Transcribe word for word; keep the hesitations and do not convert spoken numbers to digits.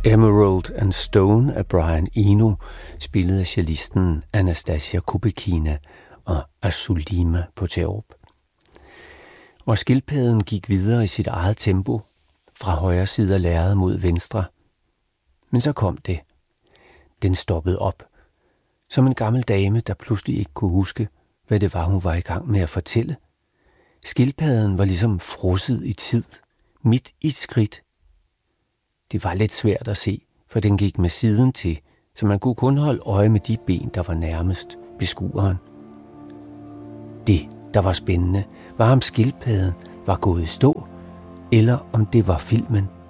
Emerald and Stone af Brian Eno, spillet af cellisten Anastasia Kubekina og Asulima Poteorp. Og skildpadden gik videre i sit eget tempo, fra højre side af lærredet mod venstre. Men så kom det. Den stoppede op, som en gammel dame, der pludselig ikke kunne huske, hvad det var, hun var i gang med at fortælle. Skildpadden var ligesom frosset i tid, midt i et skridt. Det var lidt svært at se, for den gik med siden til, så man kunne kun holde øje med de ben, der var nærmest beskueren. Det, der var spændende, var om skildpadden var gået i stå, eller om det var filmen.